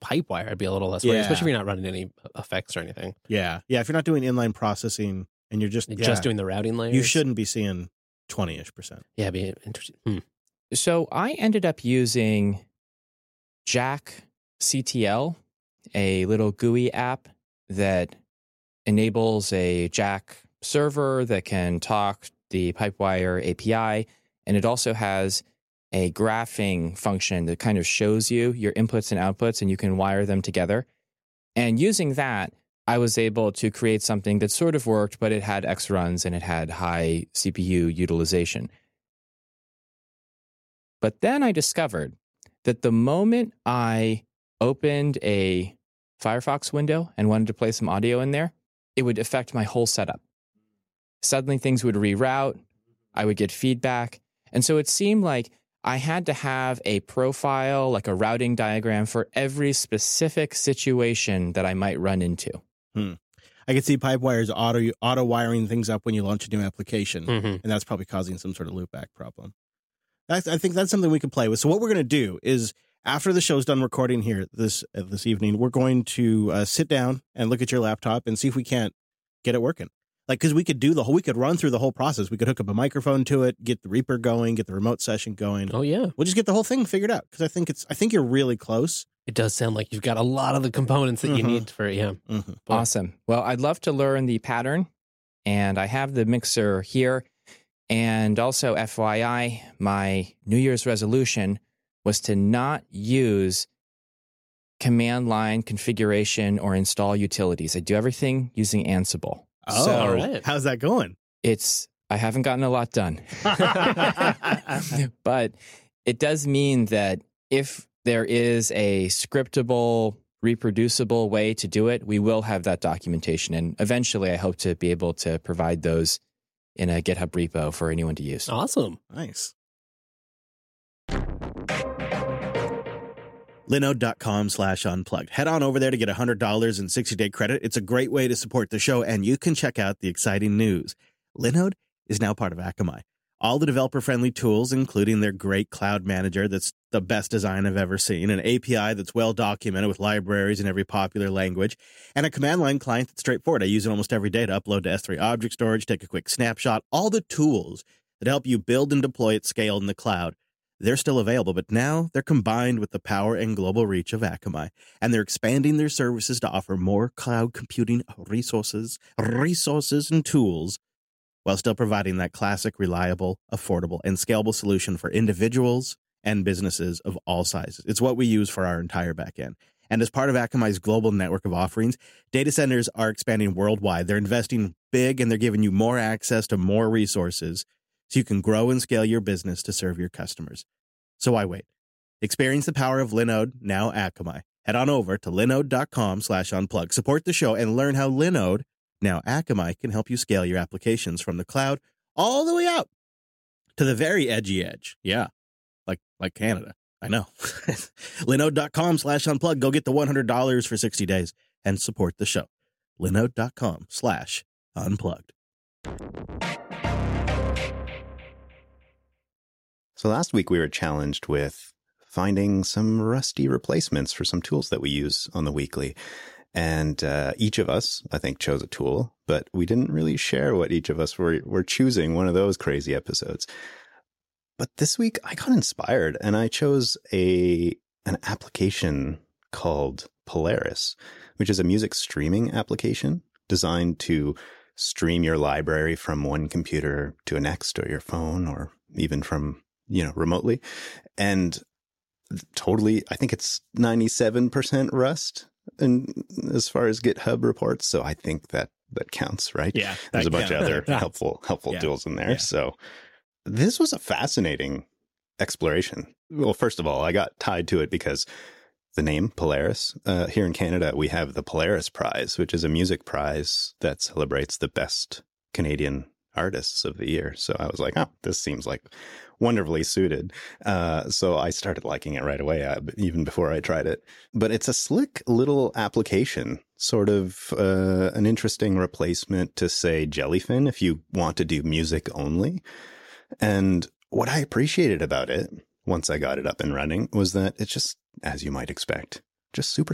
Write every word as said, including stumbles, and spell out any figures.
Pipewire, I'd be a little less worried, Yeah. especially if you're not running any effects or anything. Yeah. Yeah. If you're not doing inline processing and you're just, You're yeah, just doing the routing layers. you shouldn't be seeing twenty-ish percent. Yeah, be interesting. Hmm. So I ended up using Jack C T L, a little G U I app that enables a Jack server that can talk the Pipewire A P I. And it also has a graphing function that kind of shows you your inputs and outputs, and you can wire them together. And using that, I was able to create something that sort of worked, but it had X runs and it had high C P U utilization. But then I discovered that the moment I opened a Firefox window and wanted to play some audio in there, it would affect my whole setup. Suddenly things would reroute, I would get feedback. And so it seemed like I had to have a profile, like a routing diagram for every specific situation that I might run into. Hmm. I can see Pipewires auto auto wiring things up when you launch a new application, Mm-hmm. and that's probably causing some sort of loopback problem. That's, I think that's something we can play with. So what we're going to do is, after the show's done recording here this uh, this evening, we're going to uh, sit down and look at your laptop and see if we can't get it working. Like, because we could do the whole, we could run through the whole process. We could hook up a microphone to it, get the Reaper going, get the remote session going. Oh, yeah. We'll just get the whole thing figured out, because I think it's, I think you're really close. It does sound like you've got a lot of the components that you Mhm. need for, yeah. Mm-hmm. Boy. Awesome. Well, I'd love to learn the pattern, and I have the mixer here. And also, F Y I, my New Year's resolution was to not use command line configuration or install utilities. I do everything using Ansible. Oh, So all right. how's that going? it's, I haven't gotten a lot done. But it does mean that if there is a scriptable, reproducible way to do it, we will have that documentation. And eventually, I hope to be able to provide those in a GitHub repo for anyone to use. Awesome. Nice. Linode.com slash unplugged. Head on over there to get one hundred dollars in sixty-day credit. It's a great way to support the show, and you can check out the exciting news. Linode is now part of Akamai. All the developer-friendly tools, including their great cloud manager that's the best design I've ever seen, an A P I that's well-documented with libraries in every popular language, and a command line client that's straightforward. I use it almost every day to upload to S three object storage, take a quick snapshot. All the tools that help you build and deploy at scale in the cloud, they're still available, but now they're combined with the power and global reach of Akamai, and they're expanding their services to offer more cloud computing resources, resources and tools, while still providing that classic, reliable, affordable, and scalable solution for individuals and businesses of all sizes. It's what we use for our entire backend. And as part of Akamai's global network of offerings, data centers are expanding worldwide. They're investing big, and they're giving you more access to more resources so you can grow and scale your business to serve your customers. So why wait? Experience the power of Linode, now Akamai. Head on over to linode.com slash unplug. Support the show and learn how Linode, now Akamai, can help you scale your applications from the cloud all the way out to the very edgy edge. Yeah, like like Canada. I know. Linode.com slash unplug. Go get the one hundred dollars for sixty days and support the show. Linode.com slash unplugged. So last week we were challenged with finding some rusty replacements for some tools that we use on the weekly. And uh, each of us, I think, chose a tool, but we didn't really share what each of us were, were choosing one of those crazy episodes. But this week I got inspired and I chose a an application called Polaris, which is a music streaming application designed to stream your library from one computer to the next, or your phone, or even from, you know, remotely. And totally, I think it's ninety-seven percent Rust, and as far as GitHub reports. So I think that that counts, right? Yeah. There's a that bunch counts. of other helpful, helpful Yeah. tools in there. Yeah. So this was a fascinating exploration. Well, first of all, I got tied to it because the name Polaris, uh, here in Canada, we have the Polaris Prize, which is a music prize that celebrates the best Canadian artists of the year. So I was like, oh, this seems like wonderfully suited. Uh, so I started liking it right away, uh, even before I tried it. But it's a slick little application, sort of uh, an interesting replacement to, say, Jellyfin, if you want to do music only. And what I appreciated about it, once I got it up and running, was that it's just, as you might expect, just super